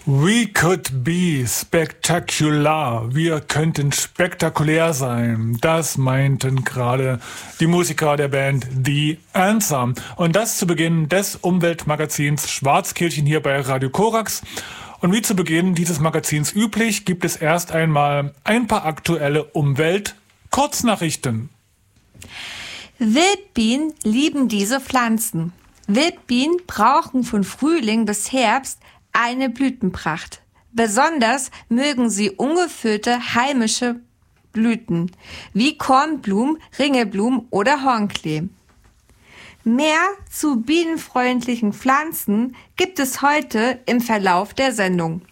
We could be spectacular. Wir könnten spektakulär sein. Das meinten gerade die Musiker der Band The Answer. Und das zu Beginn des Umweltmagazins Schwarzkehlchen hier bei Radio Korax. Und wie zu Beginn dieses Magazins üblich, gibt es erst einmal ein paar aktuelle Umwelt-Kurznachrichten. Wildbienen lieben diese Pflanzen. Wildbienen brauchen von Frühling bis Herbst eine Blütenpracht. Besonders mögen sie ungefüllte heimische Blüten, wie Kornblumen, Ringelblumen oder Hornklee. Mehr zu bienenfreundlichen Pflanzen gibt es heute im Verlauf der Sendung.